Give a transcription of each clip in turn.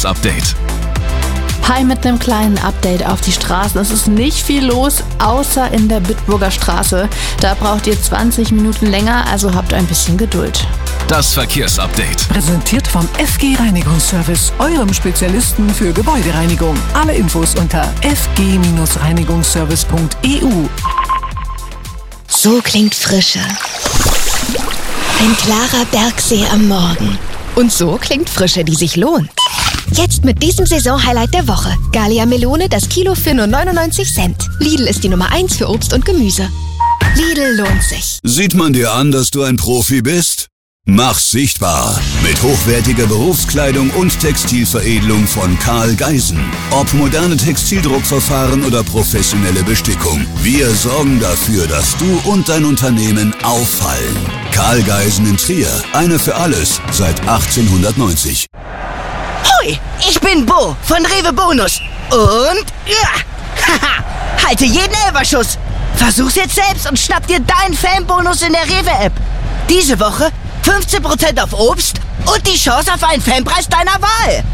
Verkehrsupdate. Hi mit einem kleinen Update auf die Straßen. Es ist nicht viel los, außer in der Bitburger Straße. Da braucht ihr 20 Minuten länger, also habt ein bisschen Geduld. Das Verkehrsupdate. Präsentiert vom FG Reinigungsservice, eurem Spezialisten für Gebäudereinigung. Alle Infos unter fg-reinigungsservice.eu. So klingt Frische. Ein klarer Bergsee am Morgen. Und so klingt Frische, die sich lohnt. Jetzt mit diesem Saisonhighlight der Woche. Gallia Melone, das Kilo für nur 99 Cent. Lidl ist die Nummer 1 für Obst und Gemüse. Lidl lohnt sich. Sieht man dir an, dass du ein Profi bist? Mach's sichtbar mit hochwertiger Berufskleidung und Textilveredelung von Karl Geisen. Ob moderne Textildruckverfahren oder professionelle Bestickung, wir sorgen dafür, dass du und dein Unternehmen auffallen. Karl Geisen in Trier, einer für alles, seit 1890. Hoi, ich bin Bo von Rewe Bonus und haha, halte jeden Elferschuss. Versuch's jetzt selbst und schnapp dir deinen Fanbonus in der Rewe-App. Diese Woche 15% auf Obst und die Chance auf einen Fanpreis deiner Wahl.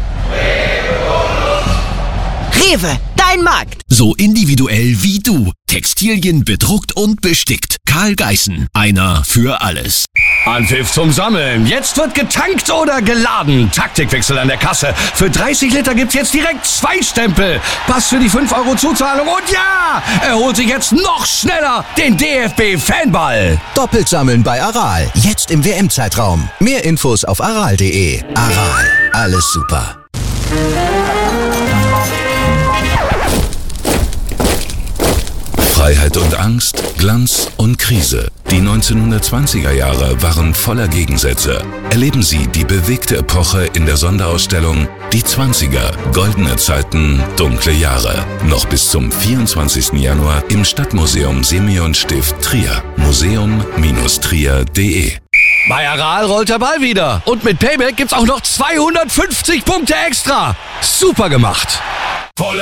Rewe, dein Markt. So individuell wie du. Textilien bedruckt und bestickt. Karl Geisen, einer für alles. Anpfiff zum Sammeln. Jetzt wird getankt oder geladen. Taktikwechsel an der Kasse. Für 30 Liter gibt's jetzt direkt 2 Stempel. Pass für die 5 € Zuzahlung und ja, er holt sich jetzt noch schneller den DFB-Fanball. Doppelt sammeln bei Aral. Jetzt im WM-Zeitraum. Mehr Infos auf aral.de. Aral. Alles super. Freiheit und Angst, Glanz und Krise. Die 1920er Jahre waren voller Gegensätze. Erleben Sie die bewegte Epoche in der Sonderausstellung Die 20er, goldene Zeiten, dunkle Jahre. Noch bis zum 24. Januar im Stadtmuseum Simeonstift Trier. Museum-trier.de. Bei Aral rollt der Ball wieder. Und mit Payback gibt's auch noch 250 Punkte extra. Super gemacht.